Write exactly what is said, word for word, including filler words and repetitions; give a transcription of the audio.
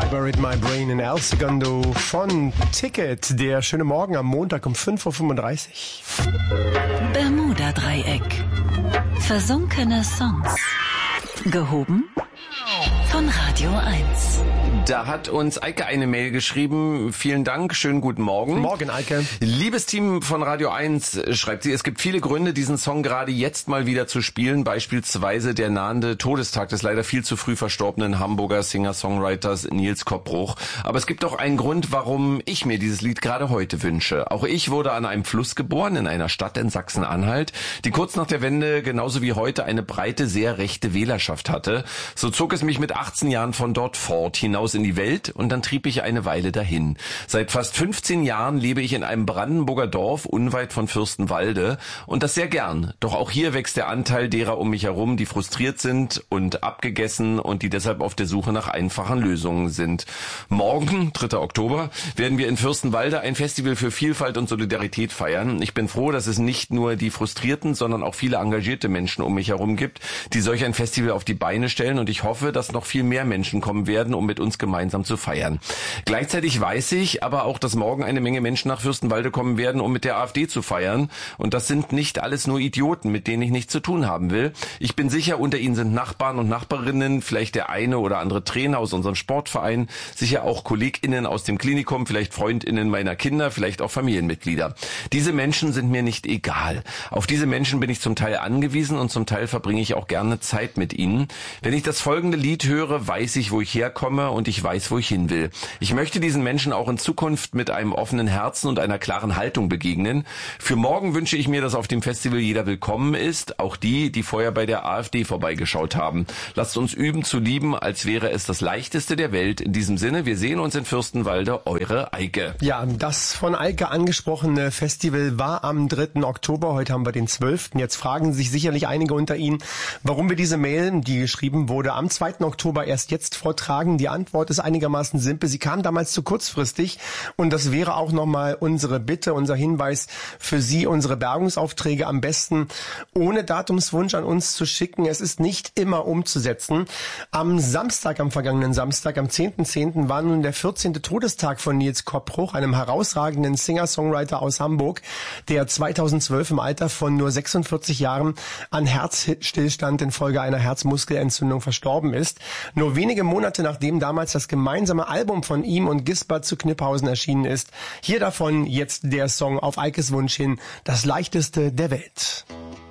Buried My Brain in El Segundo von Ticket. Der schöne Morgen am Montag um fünf Uhr fünfunddreißig. Bermuda-Dreieck. Versunkene Songs. Gehoben von Radio eins. Da hat uns Eike eine Mail geschrieben. Vielen Dank, schönen guten Morgen. Morgen, Eike. Liebes Team von Radio eins, schreibt sie, es gibt viele Gründe, diesen Song gerade jetzt mal wieder zu spielen. Beispielsweise der nahende Todestag des leider viel zu früh verstorbenen Hamburger Singer-Songwriters Nils Koppbruch. Aber es gibt auch einen Grund, warum ich mir dieses Lied gerade heute wünsche. Auch ich wurde an einem Fluss geboren, in einer Stadt in Sachsen-Anhalt, die kurz nach der Wende genauso wie heute eine breite, sehr rechte Wählerschaft hatte. So zog es mich mit achtzehn Jahren von dort fort, hinaus in die Welt, und dann trieb ich eine Weile dahin. Seit fast fünfzehn Jahren lebe ich in einem Brandenburger Dorf unweit von Fürstenwalde, und das sehr gern. Doch auch hier wächst der Anteil derer um mich herum, die frustriert sind und abgegessen und die deshalb auf der Suche nach einfachen Lösungen sind. Morgen, dritter Oktober, werden wir in Fürstenwalde ein Festival für Vielfalt und Solidarität feiern. Ich bin froh, dass es nicht nur die Frustrierten, sondern auch viele engagierte Menschen um mich herum gibt, die solch ein Festival auf die Beine stellen, und ich hoffe, dass noch viel mehr Menschen kommen werden, um mit uns gemeinsam zu feiern. Gleichzeitig weiß ich aber auch, dass morgen eine Menge Menschen nach Fürstenwalde kommen werden, um mit der AfD zu feiern. Und das sind nicht alles nur Idioten, mit denen ich nichts zu tun haben will. Ich bin sicher, unter ihnen sind Nachbarn und Nachbarinnen, vielleicht der eine oder andere Trainer aus unserem Sportverein, sicher auch KollegInnen aus dem Klinikum, vielleicht FreundInnen meiner Kinder, vielleicht auch Familienmitglieder. Diese Menschen sind mir nicht egal. Auf diese Menschen bin ich zum Teil angewiesen, und zum Teil verbringe ich auch gerne Zeit mit ihnen. Wenn ich das folgende Lied höre, weiß ich, wo ich herkomme, und ich weiß, wo ich hin will. Ich möchte diesen Menschen auch in Zukunft mit einem offenen Herzen und einer klaren Haltung begegnen. Für morgen wünsche ich mir, dass auf dem Festival jeder willkommen ist, auch die, die vorher bei der AfD vorbeigeschaut haben. Lasst uns üben zu lieben, als wäre es das Leichteste der Welt. In diesem Sinne, wir sehen uns in Fürstenwalde, eure Eike. Ja, das von Eike angesprochene Festival war am dritten Oktober. Heute haben wir den zwölften Jetzt fragen sich sicherlich einige unter Ihnen, warum wir diese Mail, die geschrieben wurde, am zweiten Oktober erst jetzt vortragen. Die Antwort ist einigermaßen simpel. Sie kam damals zu kurzfristig, und das wäre auch nochmal unsere Bitte, unser Hinweis für Sie, unsere Bergungsaufträge am besten ohne Datumswunsch an uns zu schicken. Es ist nicht immer umzusetzen. Am Samstag, am vergangenen Samstag, am zehnten zehnten war nun der vierzehnte Todestag von Nils Koppbruch, einem herausragenden Singer-Songwriter aus Hamburg, der zweitausendzwölf im Alter von nur sechsundvierzig Jahren an Herzstillstand infolge einer Herzmuskelentzündung verstorben ist. Nur wenige Monate nachdem damals das gemeinsame Album von ihm und Gisbert zu Kniphausen erschienen ist. Hier davon jetzt der Song auf Eikes Wunsch hin, das Leichteste der Welt.